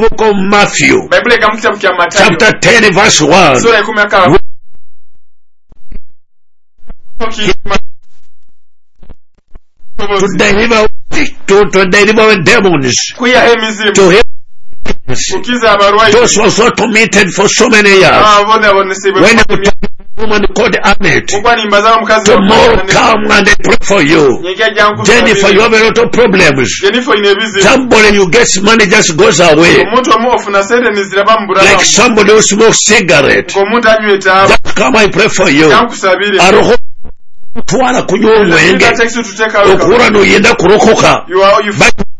book of Matthew, chapter 10, verse 1. To deliver demons, to heal. Those was automated for so many years. When a woman called Annette, tomorrow come and they pray for you. Jennifer, you have a lot of problems. Somebody you get money just goes away. Like somebody who smokes cigarette. Just come and pray for you. Twala kunywa mwenge okura no yenda kurokoka